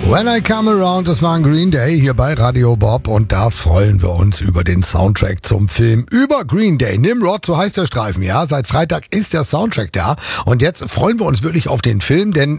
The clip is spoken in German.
When I Come Around, das war ein Green Day hier bei Radio Bob und da freuen wir uns über den Soundtrack zum Film über Green Day. Nimrod, so heißt der Streifen, ja. Seit Freitag ist der Soundtrack da und jetzt freuen wir uns wirklich auf den Film, denn